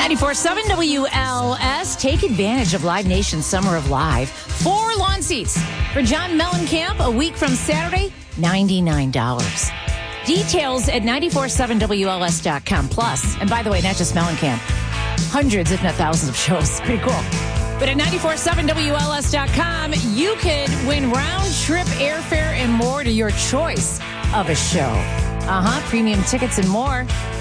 94.7 WLS. Take advantage of Live Nation's Summer of Live. 4 lawn seats for John Mellencamp a week from Saturday, $99. Details at 947WLS.com. Plus, and by the way, not just Mellencamp, hundreds, if not thousands of shows. Pretty cool. But at 947WLS.com, you could win round-trip airfare and more to your choice of a show. Premium tickets and more.